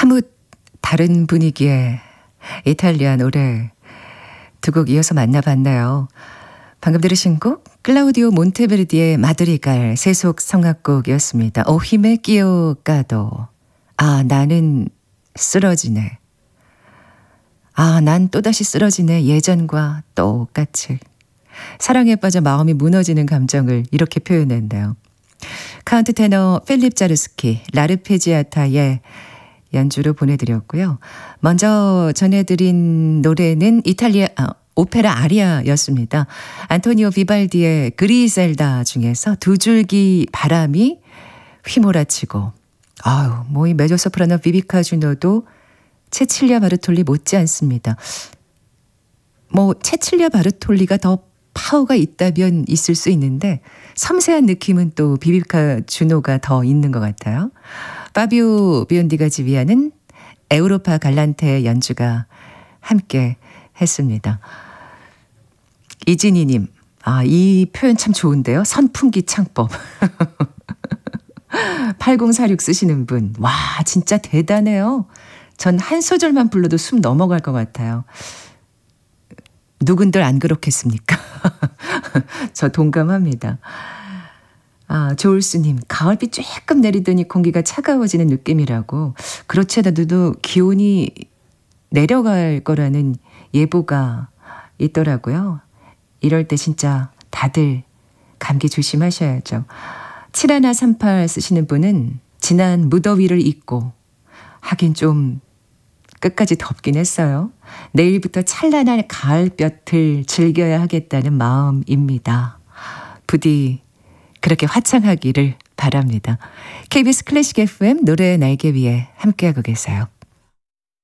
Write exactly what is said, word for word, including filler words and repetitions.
사뭇 다른 분위기의 이탈리아 노래 두 곡 이어서 만나봤네요. 방금 들으신 곡 클라우디오 몬테베르디의 마드리갈 세속 성악곡이었습니다. 오 힘에 끼어 까도 아 나는 쓰러지네. 아 난 또다시 쓰러지네. 예전과 똑같이. 사랑에 빠져 마음이 무너지는 감정을 이렇게 표현했네요. 카운트 테너 필립 자르스키, 라르페지아타의 연주로 보내드렸고요. 먼저 전해드린 노래는 이탈리아 아, 오페라 아리아였습니다. 안토니오 비발디의 그리셀다 중에서 두 줄기 바람이 휘몰아치고 아유, 뭐 이 메조소프라노 비비카 주노도 체칠리아 바르톨리 못지 않습니다. 뭐 체칠리아 바르톨리가 더 파워가 있다면 있을 수 있는데 섬세한 느낌은 또 비비카 주노가 더 있는 것 같아요. 파비오 비온디가 지휘하는 에우로파 갈란테의 연주가 함께 했습니다. 이진희님, 아, 이 표현 참 좋은데요. 선풍기 창법. 팔공사육 쓰시는 분, 와, 진짜 대단해요. 전 한 소절만 불러도 숨 넘어갈 것 같아요. 누군들 안 그렇겠습니까? 저 동감합니다. 아, 조울수님, 가을비 조금 내리더니 공기가 차가워지는 느낌이라고. 그렇지 않아도 기온이 내려갈 거라는 예보가 있더라고요. 이럴 때 진짜 다들 감기 조심하셔야죠. 칠일삼팔 쓰시는 분은 지난 무더위를 잊고 하긴 좀 끝까지 덥긴 했어요. 내일부터 찬란한 가을볕을 즐겨야 하겠다는 마음입니다. 부디 그렇게 화창하기를 바랍니다. 케이비에스 클래식 에프엠 노래의 날개 위에 함께하고 계세요.